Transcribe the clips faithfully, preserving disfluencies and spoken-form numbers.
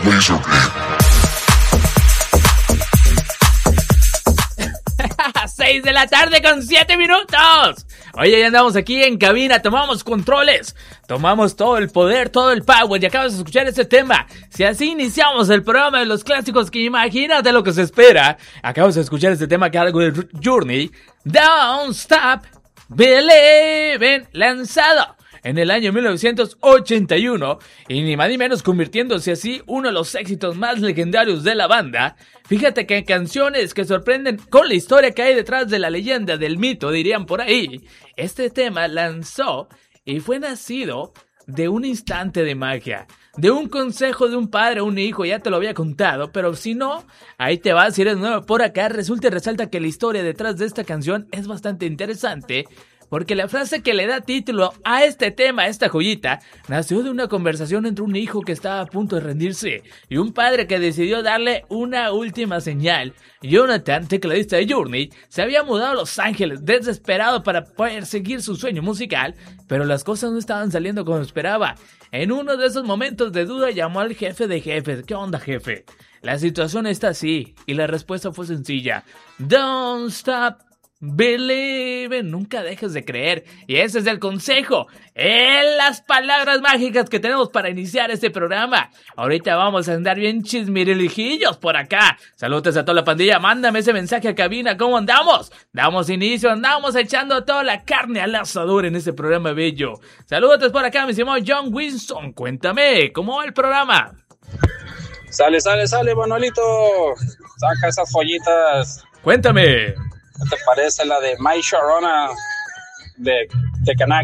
seis de la tarde con siete minutos. Oye, ya andamos aquí en cabina, tomamos controles, tomamos todo el poder, todo el power, y acabas de escuchar este tema. Si así iniciamos el programa de los clásicos, que imagínate lo que se espera. Acabas de escuchar este tema que es algo de Journey, Don't Stop Believing, lanzado en el año mil novecientos ochenta y uno, y ni más ni menos convirtiéndose así uno de los éxitos más legendarios de la banda. Fíjate que hay canciones que sorprenden con la historia que hay detrás de la leyenda, del mito, dirían por ahí. Este tema lanzó y fue nacido de un instante de magia, de un consejo de un padre a un hijo. Ya te lo había contado, pero si no, ahí te vas. Si eres nuevo por acá, resulta y resalta que la historia detrás de esta canción es bastante interesante, porque la frase que le da título a este tema, a esta joyita, nació de una conversación entre un hijo que estaba a punto de rendirse y un padre que decidió darle una última señal. Jonathan, tecladista de Journey, se había mudado a Los Ángeles desesperado para poder seguir su sueño musical, pero las cosas no estaban saliendo como esperaba. En uno de esos momentos de duda llamó al jefe de jefes. ¿Qué onda, jefe? La situación está así, y la respuesta fue sencilla: Don't stop believe, nunca dejes de creer. Y ese es el consejo, en las palabras mágicas que tenemos para iniciar este programa. Ahorita vamos a andar bien chismirilijillos por acá. Saludos a toda la pandilla, mándame ese mensaje a cabina. ¿Cómo andamos? Damos inicio, andamos echando toda la carne al asador en este programa bello. Saludos por acá, mi estimado John Winston. Cuéntame, ¿cómo va el programa? Sale, sale, sale, Manuelito. Saca esas joyitas. Cuéntame. ¿Qué te parece la de My Sharona de, de Kanak?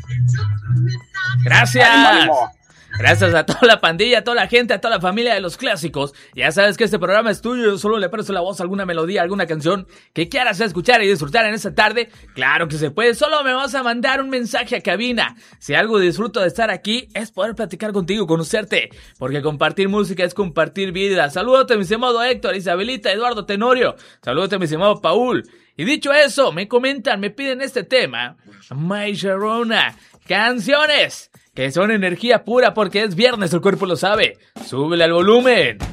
Gracias. Ánimo, ánimo. Gracias a toda la pandilla, a toda la gente, a toda la familia de los clásicos. Ya sabes que este programa es tuyo. Yo solo le presto la voz a alguna melodía, alguna canción que quieras escuchar y disfrutar en esta tarde. Claro que se puede. Solo me vas a mandar un mensaje a cabina. Si algo disfruto de estar aquí es poder platicar contigo, conocerte, porque compartir música es compartir vida. Salúdate, mi estimado Héctor, Isabelita, Eduardo Tenorio. Salúdate, mi estimado Paul. Y dicho eso, me comentan, me piden este tema, My Sharona. Canciones que son energía pura, porque es viernes, el cuerpo lo sabe. Súbele al volumen.